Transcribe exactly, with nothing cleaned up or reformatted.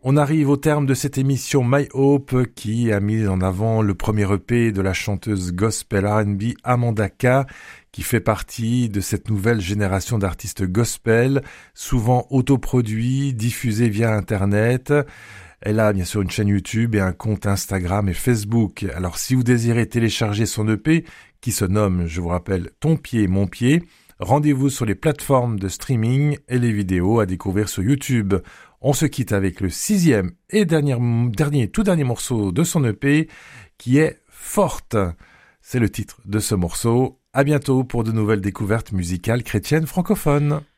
On arrive au terme de cette émission My Hope qui a mis en avant le premier E P de la chanteuse gospel R and B Amanda K, qui fait partie de cette nouvelle génération d'artistes gospel, souvent autoproduits, diffusés via Internet. Elle a bien sûr une chaîne YouTube et un compte Instagram et Facebook. Alors si vous désirez télécharger son E P, qui se nomme, je vous rappelle, Ton pied, mon pied, rendez-vous sur les plateformes de streaming et les vidéos à découvrir sur YouTube. On se quitte avec le sixième et dernier, dernier, tout dernier morceau de son E P, qui est Forte. C'est le titre de ce morceau. À bientôt pour de nouvelles découvertes musicales chrétiennes francophones.